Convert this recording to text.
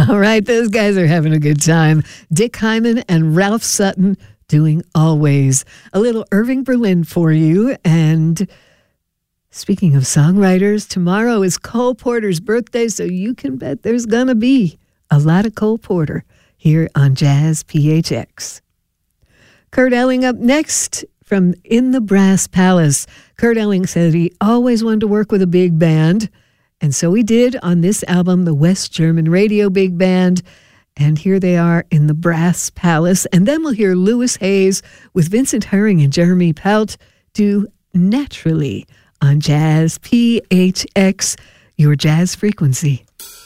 All right, those guys are having a good time. Dick Hyman and Ralph Sutton doing Always. A little Irving Berlin for you. And speaking of songwriters, tomorrow is Cole Porter's birthday, so you can bet there's going to be a lot of Cole Porter here on Jazz PHX. Kurt Elling up next from In the Brass Palace. Kurt Elling said he always wanted to work with a big band, and so he did on this album, the West German Radio Big Band. And here they are in the Brass Palace. And then we'll hear Louis Hayes with Vincent Herring and Jeremy Pelt do Naturally on Jazz PHX, your jazz frequency.